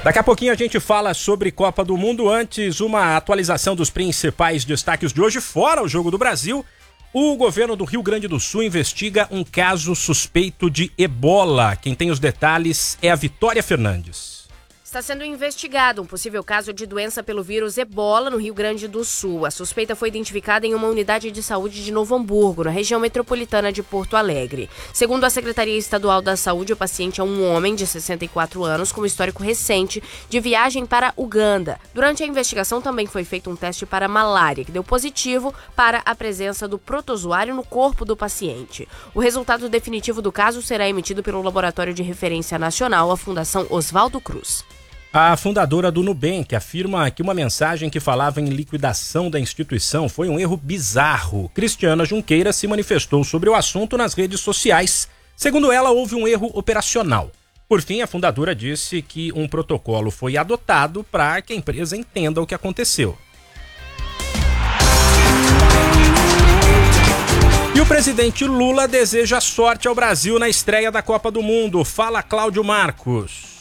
Daqui a pouquinho a gente fala sobre Copa do Mundo. Antes, uma atualização dos principais destaques de hoje. Fora o Jogo do Brasil, o governo do Rio Grande do Sul investiga um caso suspeito de ebola. Quem tem os detalhes é a Vitória Fernandes. Está sendo investigado um possível caso de doença pelo vírus ebola no Rio Grande do Sul. A suspeita foi identificada em uma unidade de saúde de Novo Hamburgo, na região metropolitana de Porto Alegre. Segundo a Secretaria Estadual da Saúde, o paciente é um homem de 64 anos com histórico recente de viagem para Uganda. Durante a investigação também foi feito um teste para malária, que deu positivo para a presença do protozoário no corpo do paciente. O resultado definitivo do caso será emitido pelo Laboratório de Referência Nacional, a Fundação Oswaldo Cruz. A fundadora do Nubank afirma que uma mensagem que falava em liquidação da instituição foi um erro bizarro. Cristiana Junqueira se manifestou sobre o assunto nas redes sociais. Segundo ela, houve um erro operacional. Por fim, a fundadora disse que um protocolo foi adotado para que a empresa entenda o que aconteceu. E o presidente Lula deseja sorte ao Brasil na estreia da Copa do Mundo. Fala, Cláudio Marcos.